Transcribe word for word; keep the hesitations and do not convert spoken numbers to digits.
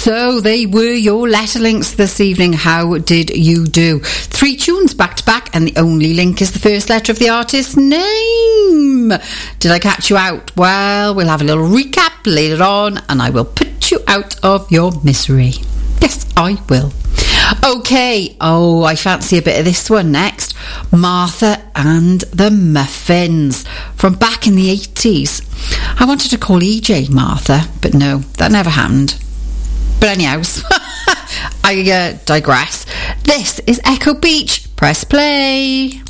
So they were your letter links this evening. How did you do? Three tunes back to back, and the only link is the first letter of the artist's name. Did I catch you out? Well, we'll have a little recap later on, and I will put you out of your misery. Yes, I will. Okay, oh, I fancy a bit of this one next. Martha and the Muffins, from back in the eighties. I wanted to call E J Martha, but no, that never happened. But anyhow, I uh, digress. This is Echo Beach. Press play.